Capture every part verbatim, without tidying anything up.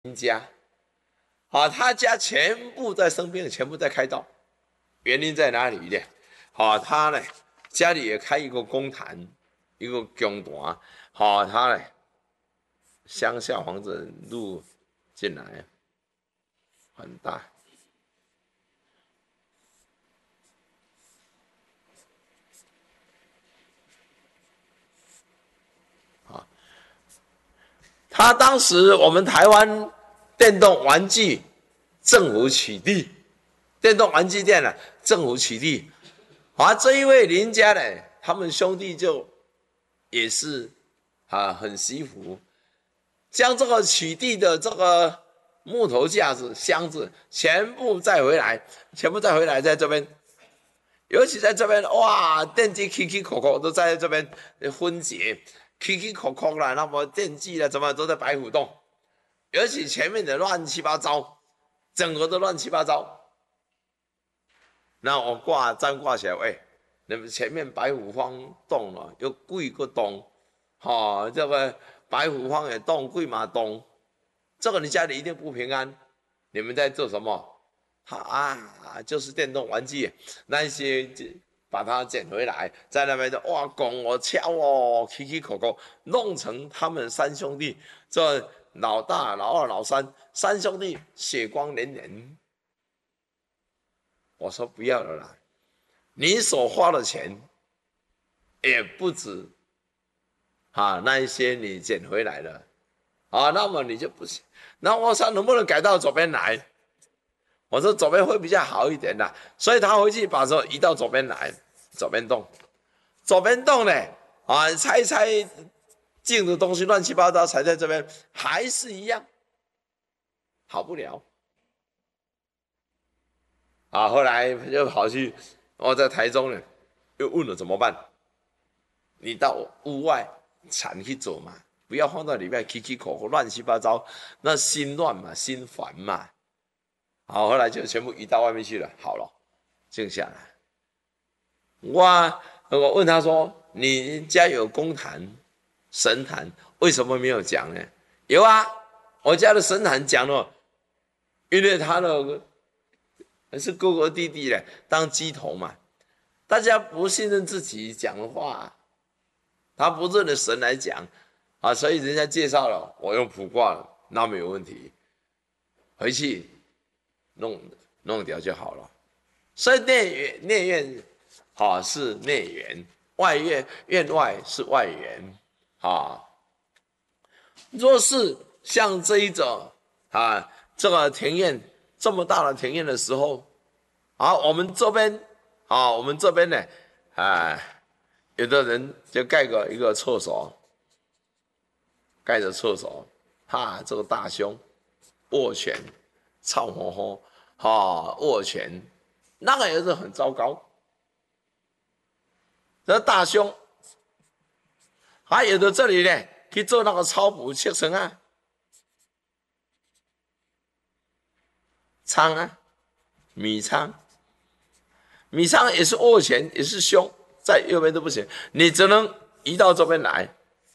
家，好，他家全部在生病，全部在开刀，原因在哪里呢？好，他呢家里也开一个公坛，一个公坛，好，他呢乡下房子路进来很大。他当时我们台湾电动玩具政府取缔，电动玩具店呢、啊、政府取缔，啊这一位林家呢，他们兄弟就也是啊很惜福，将这个取缔的这个木头架子箱子全部载回来，全部载回来在这边，尤其在这边哇，电机 K K 口口都在这边分解。K K 口口啦，那么电锯啦，怎么都在白虎洞，尤其前面的乱七八糟，整个都乱七八糟。那我挂站挂起来，喂、欸，你们前面白虎坊洞了，又贵个洞，哈、哦，这个白虎坊也洞，贵嘛洞，这个你家里一定不平安。你们在做什么？哈啊，就是电动玩具那些。把它捡回来，在那边就哇拱我敲哦，起起口口，弄成他们三兄弟，这老大、老二、老三，三兄弟血光连连。我说不要了啦，你所花的钱也不止啊，那一些你捡回来了啊，那么你就不行。那我说能不能改到左边来？我说左边会比较好一点的，所以他回去把手移到左边来，左边动，左边动呢，啊，拆拆进的东西乱七八糟，踩在这边还是一样，好不了。啊，后来就跑去，我在台中呢，又问了怎么办？你到屋外铲去走嘛，不要放到里面，起起口口乱七八糟，那心乱嘛，心烦嘛。好，后来就全部移到外面去了。好了，静下来。我我问他说：“你家有公坛、神坛，为什么没有讲呢？”有啊，我家的神坛讲了，因为他的是哥哥弟弟嘞，当鸡头嘛，大家不信任自己讲的话，他不认得神来讲啊，所以人家介绍了，我用卜卦了，那没有问题，回去。弄弄掉就好了，所以内院内院，好、啊、是内园，外院院外是外园，啊。若是像这一种啊，这个庭院这么大的庭院的时候，啊，我们这边啊，我们这边呢，啊，有的人就盖个一个厕所，盖着厕所，哈，这个大胸握拳。臭吼吼，哈握拳，那个也是很糟糕。这大胸，还有的这里呢，去做那个超补切成啊，仓啊，米仓，米仓也是握拳，也是胸，在右边都不行，你只能移到这边来，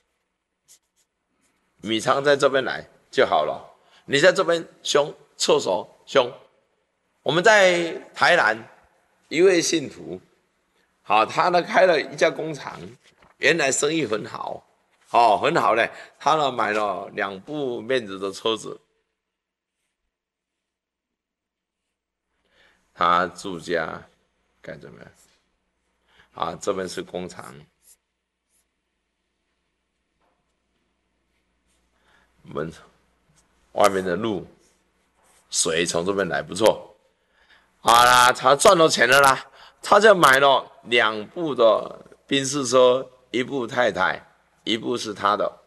米仓在这边来就好了。你在这边胸。厕所凶，我们在台南一位信徒，好，他呢开了一家工厂，原来生意很好，哦，很好嘞，他呢买了两部面子的车子，他住家该怎么样？啊，这边是工厂，门外面的路。水从这边来不错，好啦，他赚到钱了啦，他就买了两部的宾士车，一部太太，一部是他的。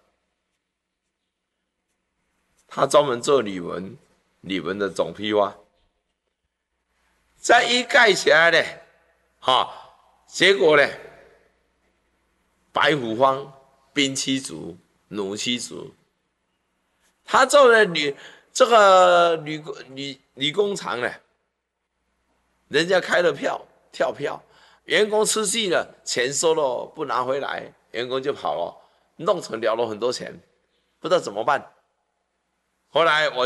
他专门做李玟，李玟的总批发。再一盖起来呢，哈，结果呢，白虎坊、兵七族、弩七族，他做的女。这个女女女工厂呢，人家开了票跳票，员工吃气了，钱收了不拿回来，员工就跑了，弄成了了很多钱，不知道怎么办。后来我。